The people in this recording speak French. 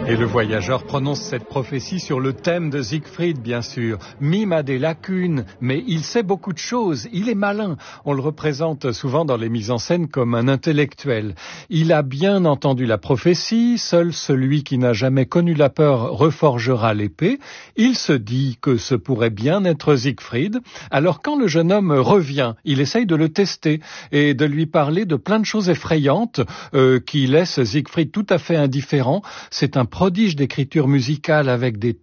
Et le voyageur prononce cette prophétie sur le thème de Siegfried, bien sûr. Mime a des lacunes, mais il sait beaucoup de choses. Il est malin. On le représente souvent dans les mises en scène comme un intellectuel. Il a bien entendu la prophétie. Seul celui qui n'a jamais connu la peur reforgera l'épée. Il se dit que ce pourrait bien être Siegfried. Alors quand le jeune homme revient, il essaye de le tester et de lui parler de plein de choses effrayantes qui laissent Siegfried tout à fait indifférent. C'est un prodige d'écriture musicale avec des